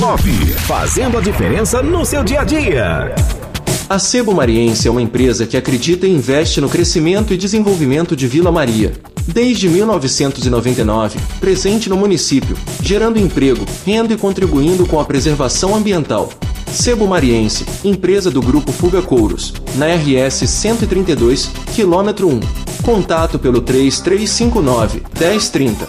Pop, fazendo a diferença no seu dia a dia. A Sebo Mariense é uma empresa que acredita e investe no crescimento e desenvolvimento de Vila Maria. Desde 1999, presente no município, gerando emprego, renda e contribuindo com a preservação ambiental. Sebo Mariense, empresa do Grupo Fuga Couros, na RS 132, quilômetro 1. Contato pelo 3359-1030.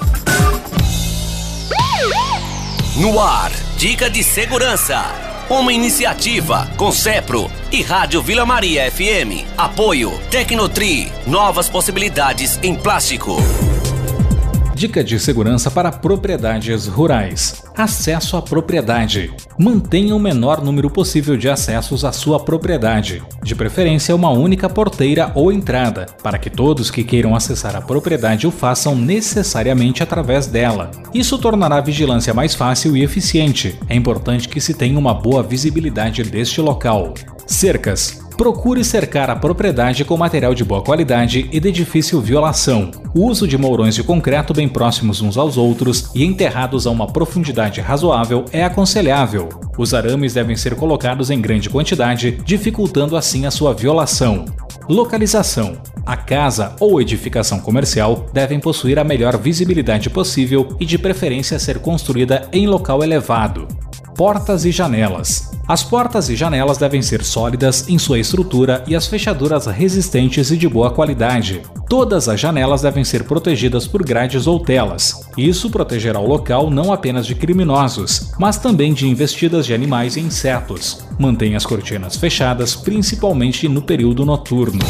No ar, dica de segurança. Uma iniciativa com Cepro e Rádio Vila Maria FM. Apoio Tecnotri, novas possibilidades em plástico. Dica de segurança para propriedades rurais. Acesso à propriedade. Mantenha o menor número possível de acessos à sua propriedade, de preferência uma única porteira ou entrada, para que todos que queiram acessar a propriedade o façam necessariamente através dela. Isso tornará a vigilância mais fácil e eficiente. É importante que se tenha uma boa visibilidade deste local. Cercas. Procure cercar a propriedade com material de boa qualidade e de difícil violação. O uso de mourões de concreto bem próximos uns aos outros e enterrados a uma profundidade razoável é aconselhável. Os arames devem ser colocados em grande quantidade, dificultando assim a sua violação. Localização. A casa ou edificação comercial devem possuir a melhor visibilidade possível e de preferência ser construída em local elevado. Portas e janelas. As portas e janelas devem ser sólidas em sua estrutura e as fechaduras resistentes e de boa qualidade. Todas as janelas devem ser protegidas por grades ou telas. Isso protegerá o local não apenas de criminosos, mas também de investidas de animais e insetos. Mantenha as cortinas fechadas, principalmente no período noturno.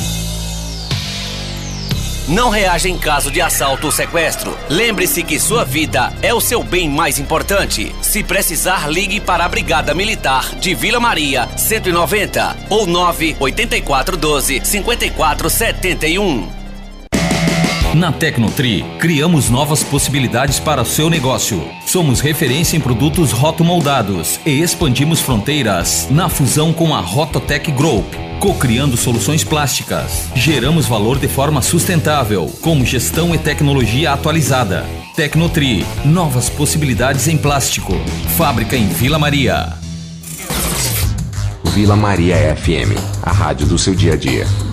Não reaja em caso de assalto ou sequestro. Lembre-se que sua vida é o seu bem mais importante. Se precisar, ligue para a Brigada Militar de Vila Maria 190 ou 98412-5471. Na Tecnotri, criamos novas possibilidades para o seu negócio. Somos referência em produtos rotomoldados e expandimos fronteiras na fusão com a Rototec Group, co-criando soluções plásticas. Geramos valor de forma sustentável, como gestão e tecnologia atualizada. Tecnotri, novas possibilidades em plástico. Fábrica em Vila Maria. Vila Maria FM, a rádio do seu dia a dia.